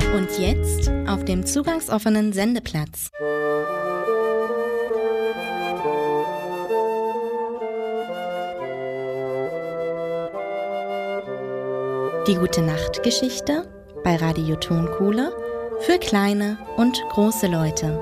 Und jetzt auf dem zugangsoffenen Sendeplatz. Die Gute-Nacht-Geschichte bei Radio Tonkuhle für kleine und große Leute.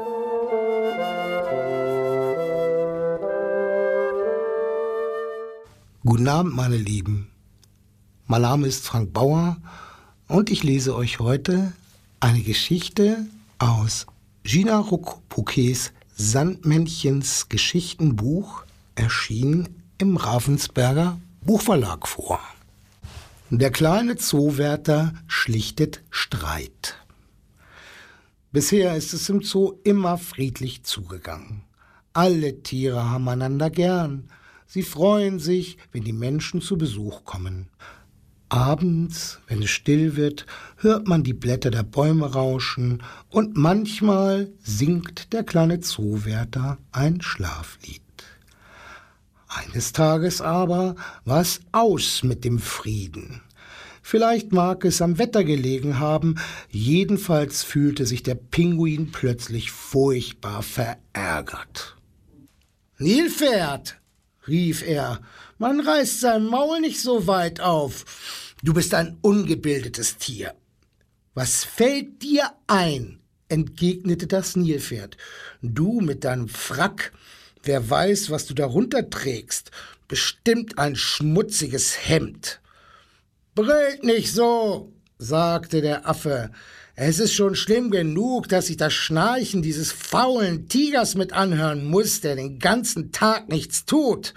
Guten Abend, meine Lieben. Mein Name ist Frank Bauer und ich lese euch heute eine Geschichte aus Gina Ruck-Bouquets Sandmännchens Geschichtenbuch, erschienen im Ravensberger Buchverlag vor. Der kleine Zoowärter schlichtet Streit. Bisher ist es im Zoo immer friedlich zugegangen. Alle Tiere haben einander gern. Sie freuen sich, wenn die Menschen zu Besuch kommen. Abends, wenn es still wird, hört man die Blätter der Bäume rauschen und manchmal singt der kleine Zoowärter ein Schlaflied. Eines Tages aber war es aus mit dem Frieden. Vielleicht mag es am Wetter gelegen haben, jedenfalls fühlte sich der Pinguin plötzlich furchtbar verärgert. »Nilpferd«, rief er, »man reißt sein Maul nicht so weit auf. Du bist ein ungebildetes Tier.« »Was fällt dir ein?«, entgegnete das Nilpferd. »Du mit deinem Frack, wer weiß, was du darunter trägst, bestimmt ein schmutziges Hemd.« »Brüllt nicht so«, sagte der Affe. »Es ist schon schlimm genug, dass ich das Schnarchen dieses faulen Tigers mit anhören muss, der den ganzen Tag nichts tut.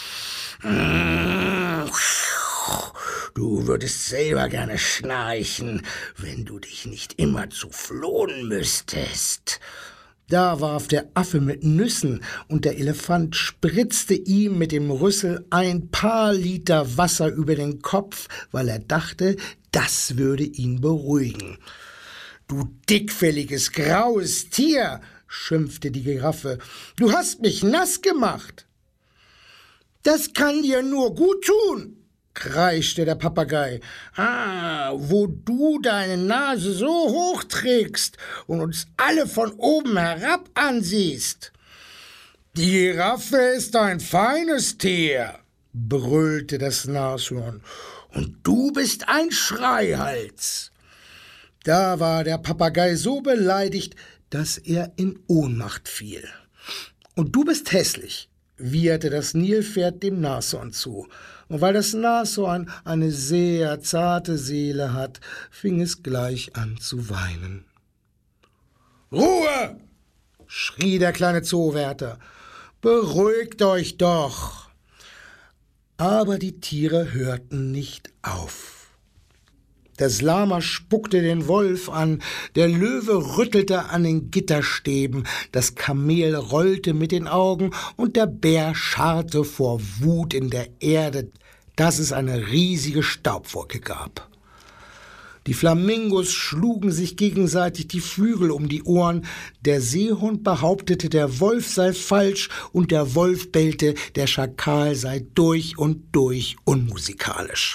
Du würdest selber gerne schnarchen, wenn du dich nicht immerzu flohen müsstest.« Da warf der Affe mit Nüssen und der Elefant spritzte ihm mit dem Rüssel ein paar Liter Wasser über den Kopf, weil er dachte, das würde ihn beruhigen. »Du dickfelliges, graues Tier«, schimpfte die Giraffe, »du hast mich nass gemacht.« »Das kann dir nur gut tun«, kreischte der Papagei. Wo du deine Nase so hoch trägst und uns alle von oben herab ansiehst.« »Die Giraffe ist ein feines Tier«, brüllte das Nashorn, »und du bist ein Schreihals.« Da war der Papagei so beleidigt, dass er in Ohnmacht fiel. »Und du bist hässlich«, wieherte das Nilpferd dem Nashorn zu. Und weil das Nashorn eine sehr zarte Seele hat, fing es gleich an zu weinen. »Ruhe«, schrie der kleine Zoowärter, »beruhigt euch doch!« Aber die Tiere hörten nicht auf. Das Lama spuckte den Wolf an, der Löwe rüttelte an den Gitterstäben, das Kamel rollte mit den Augen und der Bär scharrte vor Wut in der Erde, dass es eine riesige Staubwolke gab. Die Flamingos schlugen sich gegenseitig die Flügel um die Ohren, der Seehund behauptete, der Wolf sei falsch und der Wolf bellte, der Schakal sei durch und durch unmusikalisch.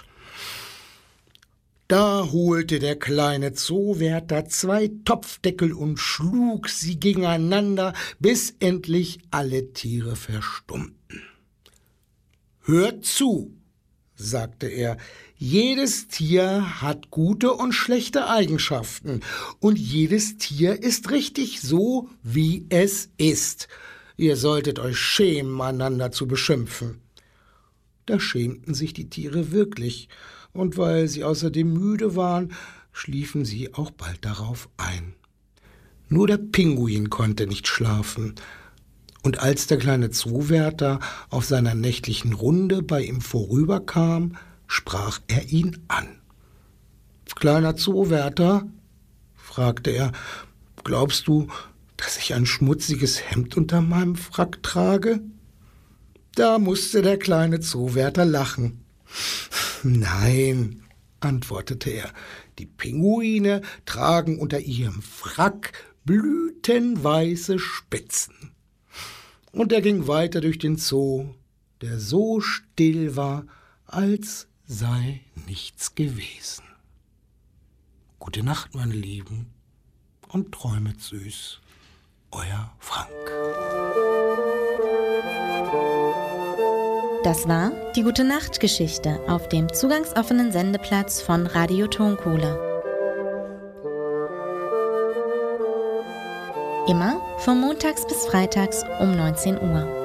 Da holte der kleine Zoowärter 2 Topfdeckel und schlug sie gegeneinander, bis endlich alle Tiere verstummten. »Hört zu«, sagte er, »jedes Tier hat gute und schlechte Eigenschaften, und jedes Tier ist richtig so, wie es ist. Ihr solltet euch schämen, einander zu beschimpfen.« Da schämten sich die Tiere wirklich, und weil sie außerdem müde waren, schliefen sie auch bald darauf ein. Nur der Pinguin konnte nicht schlafen, und als der kleine Zoowärter auf seiner nächtlichen Runde bei ihm vorüberkam, sprach er ihn an. »Kleiner Zoowärter«, fragte er, »glaubst du, dass ich ein schmutziges Hemd unter meinem Frack trage?« Da musste der kleine Zoowärter lachen. »Nein«, antwortete er, »die Pinguine tragen unter ihrem Frack blütenweiße Spitzen.« Und er ging weiter durch den Zoo, der so still war, als sei nichts gewesen. Gute Nacht, meine Lieben, und träumet süß. Euer Frank. Das war die Gute-Nacht-Geschichte auf dem zugangsoffenen Sendeplatz von Radio Tonkohle. Immer von montags bis freitags um 19 Uhr.